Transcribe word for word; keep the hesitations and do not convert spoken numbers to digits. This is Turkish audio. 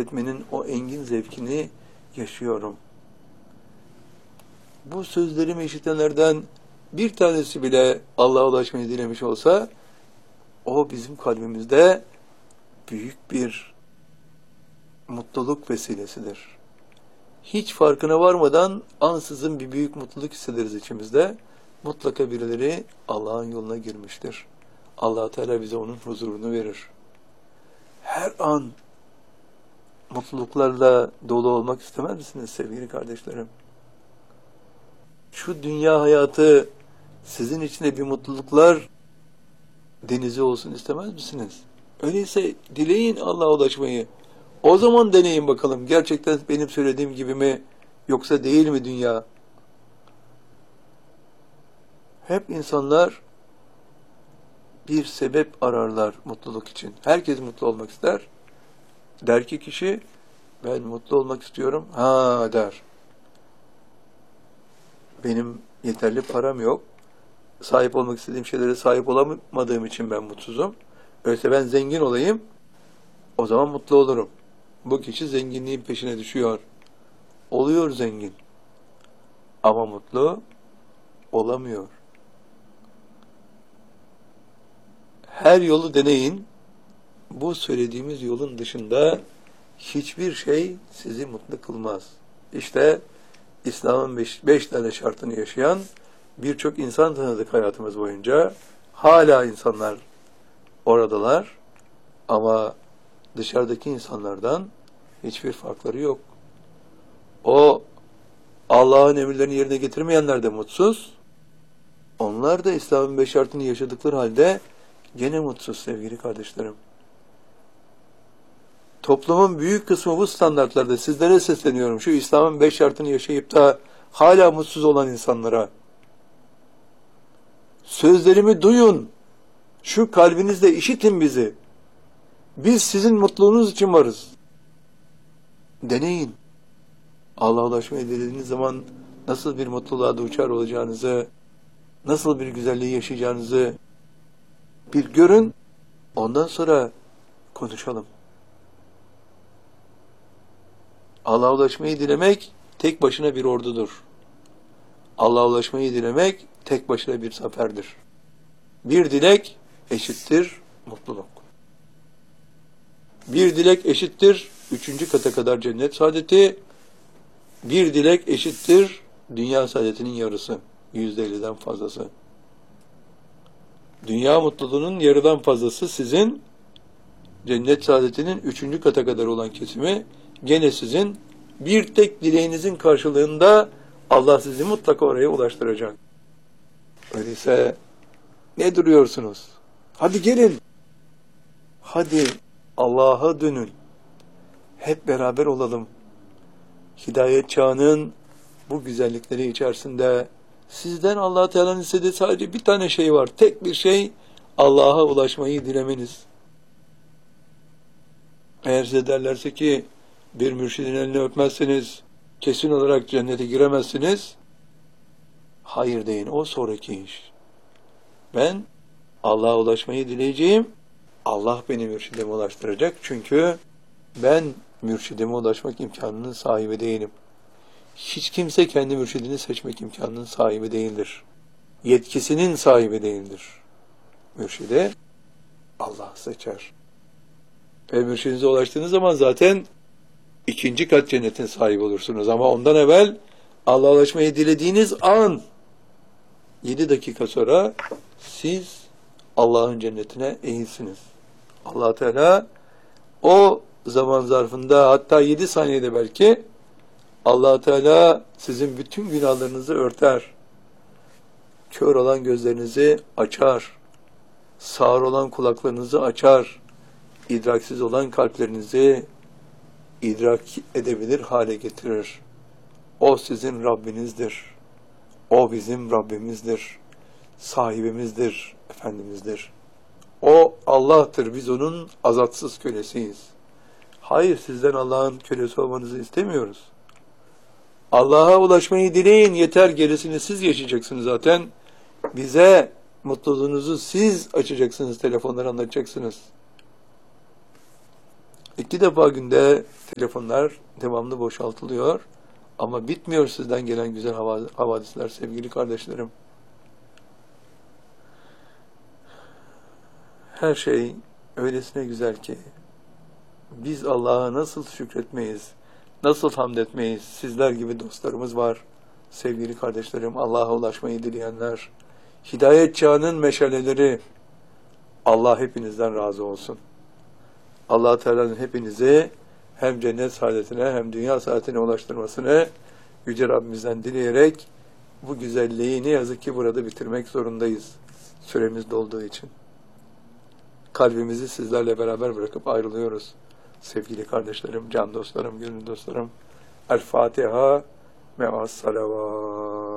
etmenin o engin zevkini yaşıyorum. Bu sözlerimi işitenlerden bir tanesi bile Allah'a ulaşmayı dilemiş olsa, o bizim kalbimizde büyük bir mutluluk vesilesidir. Hiç farkına varmadan ansızın bir büyük mutluluk hissederiz içimizde. Mutlaka birileri Allah'ın yoluna girmiştir. Allah Teala bize onun huzurunu verir. Her an mutluluklarla dolu olmak istemez misiniz sevgili kardeşlerim? Şu dünya hayatı sizin içinde bir mutluluklar denizi olsun istemez misiniz? Öyleyse dileyin Allah'a ulaşmayı. O zaman deneyin bakalım. Gerçekten benim söylediğim gibi mi yoksa değil mi dünya? Hep insanlar bir sebep ararlar mutluluk için. Herkes mutlu olmak ister. Der ki kişi, ben mutlu olmak istiyorum. Ha der. Benim yeterli param yok. Sahip olmak istediğim şeylere sahip olamadığım için ben mutsuzum. Öyleyse ben zengin olayım. O zaman mutlu olurum. Bu kişi zenginliğin peşine düşüyor. Oluyor zengin. Ama mutlu olamıyor. Her yolu deneyin. Bu söylediğimiz yolun dışında hiçbir şey sizi mutlu kılmaz. İşte İslam'ın beş, beş tane şartını yaşayan birçok insan tanıdık hayatımız boyunca. Hala insanlar oradalar ama dışarıdaki insanlardan hiçbir farkları yok. O Allah'ın emirlerini yerine getirmeyenler de mutsuz. Onlar da İslam'ın beş şartını yaşadıkları halde gene mutsuz sevgili kardeşlerim. Toplumun büyük kısmı bu standartlarda. Sizlere sesleniyorum. Şu İslam'ın beş şartını yaşayıp da hala mutsuz olan insanlara. Sözlerimi duyun. Şu kalbinizle işitin bizi. Biz sizin mutluluğunuz için varız. Deneyin. Allah'a ulaşmayı dilediğiniz zaman nasıl bir mutluluğa uçar olacağınızı, nasıl bir güzelliği yaşayacağınızı bir görün. Ondan sonra konuşalım. Allah'a ulaşmayı dilemek tek başına bir ordudur. Allah'a ulaşmayı dilemek tek başına bir zaferdir. Bir dilek eşittir mutluluk. Bir dilek eşittir üçüncü kata kadar cennet saadeti. Bir dilek eşittir dünya saadetinin yarısı. Yüzde elliden fazlası. Dünya mutluluğunun yarıdan fazlası sizin, cennet saadetinin üçüncü kata kadar olan kesimi gene sizin. Bir tek dileğinizin karşılığında Allah sizi mutlaka oraya ulaştıracak. Öyleyse ne duruyorsunuz? Hadi gelin. Hadi Allah'a dönün. Hep beraber olalım. Hidayet çağının bu güzellikleri içerisinde sizden Allah Teala'nın istediği sadece bir tane şey var. Tek bir şey, Allah'a ulaşmayı dilemeniz. Eğer size derlerse ki bir mürşidin elini öpmezseniz kesin olarak cennete giremezsiniz. Hayır deyin, o sonraki iş. Ben Allah'a ulaşmayı dileyeceğim. Allah beni mürşidime ulaştıracak. Çünkü ben mürşidime ulaşmak imkanının sahibi değilim. Hiç kimse kendi mürşidini seçmek imkanının sahibi değildir. Yetkisinin sahibi değildir. Mürşide Allah seçer. Ve mürşidinize ulaştığınız zaman zaten ikinci kat cennetin sahibi olursunuz. Ama ondan evvel Allah'a ulaşmayı dilediğiniz an yedi dakika sonra siz Allah'ın cennetine eğilsiniz. Allah Teala o zaman zarfında hatta yedi saniyede belki Allah Teala sizin bütün günahlarınızı örter. Kör olan gözlerinizi açar. Sağır olan kulaklarınızı açar. İdraksiz olan kalplerinizi idrak edebilir hale getirir. O sizin Rabbinizdir. O bizim Rabbimizdir. Sahibimizdir, Efendimizdir. O Allah'tır. Biz onun azatsız kölesiyiz. Hayır, sizden Allah'ın kölesi olmanızı istemiyoruz. Allah'a ulaşmayı dileyin, yeter, gerisini siz yaşayacaksınız zaten. Bize mutluluğunuzu siz açacaksınız, telefonları anlatacaksınız. İki defa günde telefonlar devamlı boşaltılıyor. Ama bitmiyor sizden gelen güzel hava- havadisler sevgili kardeşlerim. Her şey öylesine güzel ki biz Allah'a nasıl şükretmeyiz, nasıl hamd etmeyiz? Sizler gibi dostlarımız var. Sevgili kardeşlerim, Allah'a ulaşmayı dileyenler, hidayet çağının meşaleleri, Allah hepinizden razı olsun. Allah Teala'nın hepinizi hem cennet saadetine hem dünya saadetine ulaştırmasını Yüce Rabbimizden dileyerek bu güzelliği ne yazık ki burada bitirmek zorundayız. Süremiz dolduğu için. Kalbimizi sizlerle beraber bırakıp ayrılıyoruz. Sevgili kardeşlerim, can dostlarım, gönül dostlarım. El Fatiha me'as salavat.